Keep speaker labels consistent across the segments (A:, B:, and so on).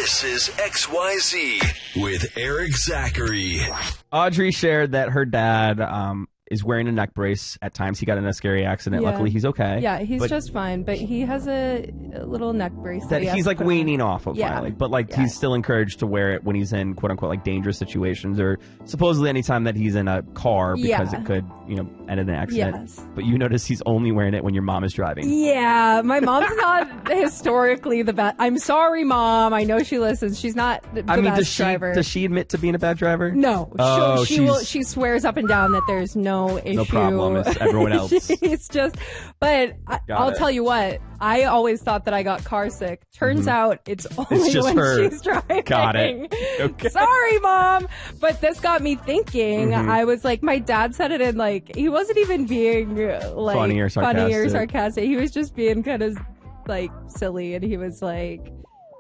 A: This is XYZ with Eric Zachary.
B: Audrey shared that her dad is wearing a neck brace at times. He got in a scary accident.
C: Yeah.
B: Luckily, he's okay.
C: Yeah, he's just fine, but he has a little neck brace
B: that he's like weaning off of finally. But like he's still encouraged to wear it when he's in quote unquote like dangerous situations or supposedly anytime that he's in a car because it could, end in an accident.
C: Yes.
B: But you notice he's only wearing it when your mom is driving.
C: Yeah, my mom's not historically the best. I'm sorry, Mom. I know she listens. She's not the best driver.
B: Does she admit to being a bad driver?
C: No.
B: Oh,
C: she swears up and down that there's no issue.
B: No problem with everyone else.
C: It's just, but I'll tell you what, I always thought that I got car sick. Turns out it's only
B: just
C: when
B: her.
C: she's driving.
B: Got it. Okay.
C: Sorry, Mom. But this got me thinking. I was like, my dad said it in like, he wasn't even being like
B: funny or sarcastic.
C: He was just being kind of like silly. And he was like,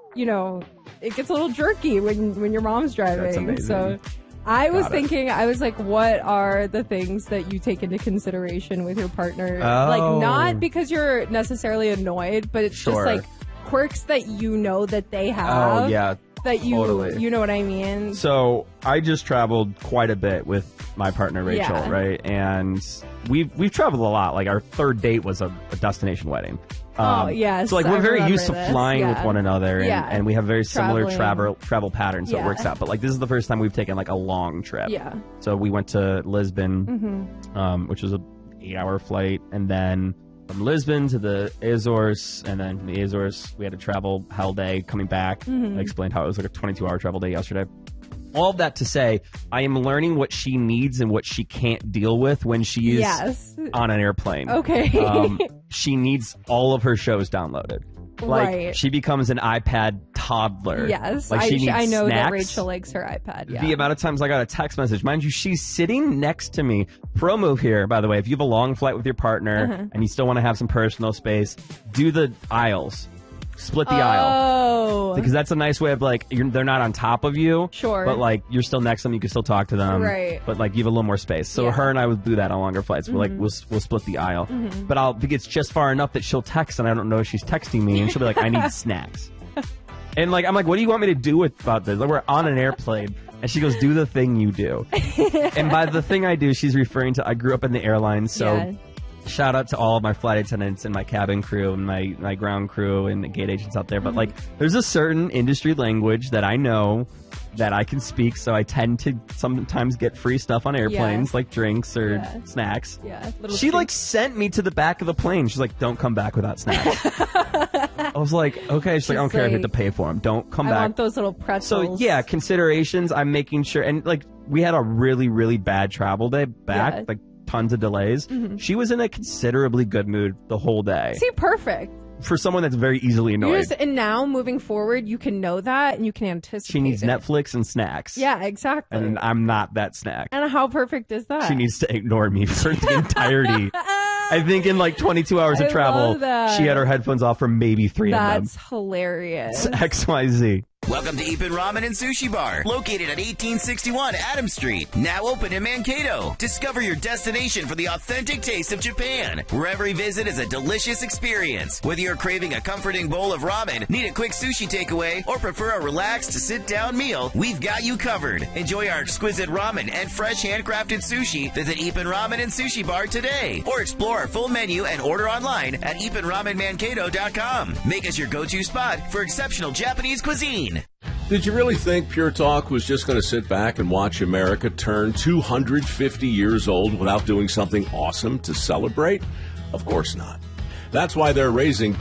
C: it gets a little jerky when your mom's driving.
B: That's amazing.
C: So I was thinking, I was like, what are the things that you take into consideration with your partner? Like, not because you're necessarily annoyed, but it's just like quirks that that they have.
B: Oh, yeah.
C: That
B: totally.
C: You know what I mean?
B: So I just traveled quite a bit with my partner, Rachel, right? And we've traveled a lot. Like our third date was a destination wedding.
C: Yes.
B: So like we're very used to flying with
C: Yeah.
B: one another, and we have very similar travel patterns, so it
C: Yeah.
B: works out. But like this is the first time we've taken like a long trip.
C: Yeah.
B: So we went to Lisbon, which was a 8-hour flight, and then from Lisbon to the Azores, and then from the Azores we had to travel hell day coming back. I explained how it was like a 22-hour travel day yesterday. All of that to say, I am learning what she needs and what she can't deal with when she is on an airplane.
C: Okay.
B: She needs all of her shows downloaded. Like, she becomes an iPad toddler.
C: Yes.
B: Like, she needs
C: I know
B: snacks.
C: that Rachel likes her iPad. Yeah.
B: The amount of times I got a text message. Mind you, she's sitting next to me. Pro move here, by the way. If you have a long flight with your partner and you still want to have some personal space, do the aisles. Split the aisle. Because that's a nice way of like, they're not on top of you.
C: Sure.
B: But like, you're still next to them. You can still talk to them.
C: Right.
B: But like, you have a little more space. So her and I would do that on longer flights. We're like, we'll split the aisle. But it's just far enough that she'll text and I don't know if she's texting me. And she'll be like, I need snacks. And like, I'm like, what do you want me to do about this? Like, we're on an airplane. And she goes, do the thing you do. And by the thing I do, she's referring to, I grew up in the airlines. So shout out to all of my flight attendants and my cabin crew and my ground crew and the gate agents out there. But like, there's a certain industry language that I know that I can speak. So I tend to sometimes get free stuff on airplanes, like drinks or snacks.
C: Yeah.
B: She like sent me to the back of the plane. She's like, don't come back without snacks. I was like, okay. She's like, I don't care if you have to pay for them. Don't come back.
C: I want those little pretzels.
B: So yeah, considerations. I'm making sure. And like, we had a really, really bad travel day back. Like, tons of delays. She was in a considerably good mood the whole day.
C: See, perfect.
B: For someone that's very easily annoyed.
C: And now, moving forward, you can know that and you can anticipate
B: She needs
C: it.
B: Netflix and snacks.
C: Yeah, exactly.
B: And I'm not that snack.
C: And how perfect is that?
B: She needs to ignore me for the entirety. I think in like 22 hours of travel, she had her headphones off for maybe 3 of them.
C: That's hilarious.
B: It's XYZ.
D: Welcome to Ipin Ramen and Sushi Bar, located at 1861 Adams Street, now open in Mankato. Discover your destination for the authentic taste of Japan, where every visit is a delicious experience. Whether you're craving a comforting bowl of ramen, need a quick sushi takeaway, or prefer a relaxed sit-down meal, we've got you covered. Enjoy our exquisite ramen and fresh handcrafted sushi. Visit Ipin Ramen and Sushi Bar today, or explore our full menu and order online at ipinramenmankato.com. Make us your go-to spot for exceptional Japanese cuisine.
E: Did you really think Pure Talk was just going to sit back and watch America turn 250 years old without doing something awesome to celebrate? Of course not. That's why they're raising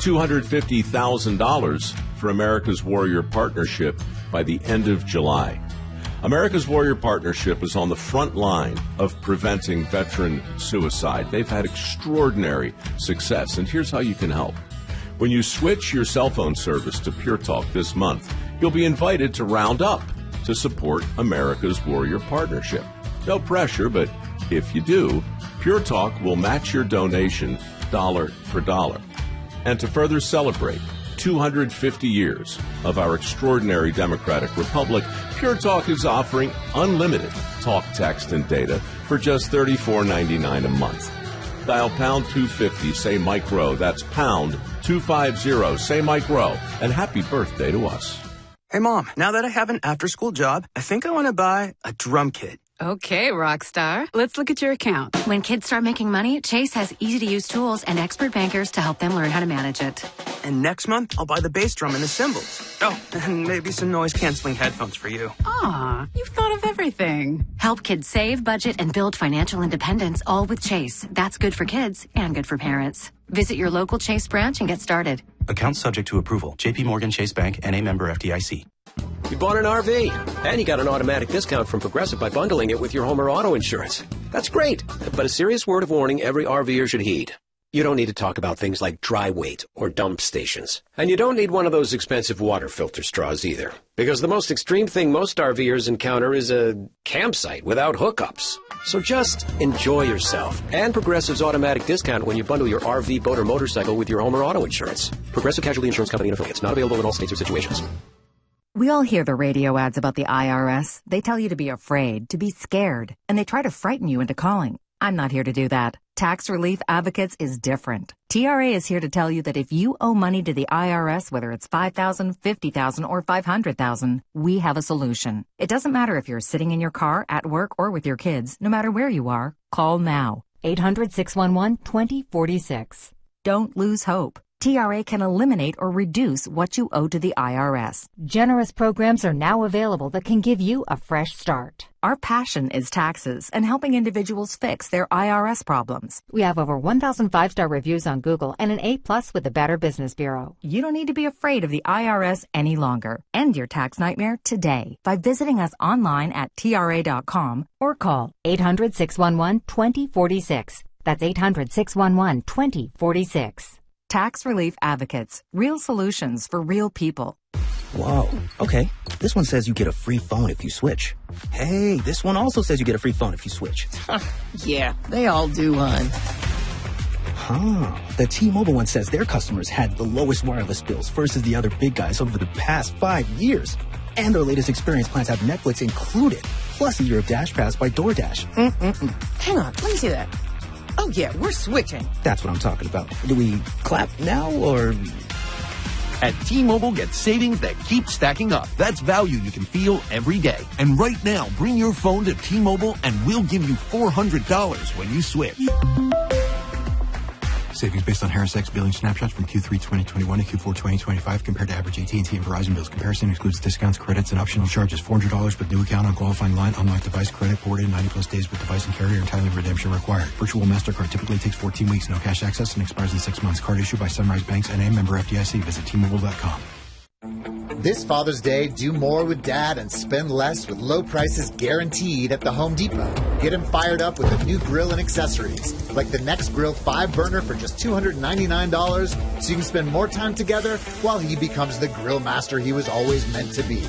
E: $250,000 for America's Warrior Partnership by the end of July. America's Warrior Partnership is on the front line of preventing veteran suicide. They've had extraordinary success, and here's how you can help. When you switch your cell phone service to Pure Talk this month, you'll be invited to round up to support America's Warrior Partnership. No pressure, but if you do, Pure Talk will match your donation dollar for dollar. And to further celebrate 250 years of our extraordinary democratic republic, Pure Talk is offering unlimited talk, text, and data for just $34.99 a month. Dial pound 250, say Mike Rowe. That's pound 250, say Mike Rowe. And happy birthday to us.
F: Hey, Mom, now that I have an after-school job, I think I want to buy a drum kit.
G: Okay, Rockstar. Let's look at your account.
H: When kids start making money, Chase has easy-to-use tools and expert bankers to help them learn how to manage it.
F: And next month, I'll buy the bass drum and the cymbals. Oh, and maybe some noise-canceling headphones for you.
G: Aw, you've thought of everything.
H: Help kids save, budget, and build financial independence, all with Chase. That's good for kids and good for parents. Visit your local Chase branch and get started.
I: Account subject to approval. JP Morgan Chase Bank, N.A. member FDIC.
J: You bought an RV, and you got an automatic discount from Progressive by bundling it with your home or auto insurance. That's great, but a serious word of warning every RVer should heed. You don't need to talk about things like dry weight or dump stations. And you don't need one of those expensive water filter straws either. Because the most extreme thing most RVers encounter is a campsite without hookups. So just enjoy yourself and Progressive's automatic discount when you bundle your RV, boat, or motorcycle with your home or auto insurance. Progressive Casualty Insurance Company and affiliates. Not available in all states or situations.
K: We all hear the radio ads about the IRS. They tell you to be afraid, to be scared, and they try to frighten you into calling. I'm not here to do that. Tax Relief Advocates is different. TRA is here to tell you that if you owe money to the IRS, whether it's $5,000, $50,000, or $500,000, we have a solution. It doesn't matter if you're sitting in your car, at work, or with your kids. No matter where you are, call now. 800-611-2046. Don't lose hope. TRA can eliminate or reduce what you owe to the IRS.
L: Generous programs are now available that can give you a fresh start.
K: Our passion is taxes and helping individuals fix their IRS problems.
L: We have over 1,000 5-star reviews on Google and an A+ with the Better Business Bureau.
K: You don't need to be afraid of the IRS any longer. End your tax nightmare today by visiting us online at TRA.com or call
L: 800-611-2046. That's 800-611-2046.
K: Tax Relief Advocates. Real solutions for real people.
M: Whoa. Okay. This one says you get a free phone if you switch. Hey, this one also says you get a free phone if you switch.
N: Yeah, they all do, hon.
M: Huh. The T-Mobile one says their customers had the lowest wireless bills versus the other big guys over the past 5 years. And their latest experience plans have Netflix included, plus a year of Dash Pass by DoorDash.
N: Hang on, let me see that. Oh, yeah, we're switching.
M: That's what I'm talking about. Do we clap now, or...
O: At T-Mobile, get savings that keep stacking up. That's value you can feel every day. And right now, bring your phone to T-Mobile and we'll give you $400 when you switch.
P: Savings based on Harris X billing snapshots from Q3 2021 to Q4 2025 compared to average AT&T and Verizon bills. Comparison excludes discounts, credits, and optional charges. $400 with new account on qualifying line. Unlocked device credit ported 90-plus days with device and carrier and timely redemption required. Virtual MasterCard typically takes 14 weeks. No cash access and expires in 6 months. Card issued by Sunrise Banks N.A. member FDIC. Visit T-Mobile.com.
Q: This Father's Day, do more with Dad and spend less with low prices guaranteed at the Home Depot. Get him fired up with a new grill and accessories, like the Next Grill 5-burner for just $299, so you can spend more time together while he becomes the grill master he was always meant to be.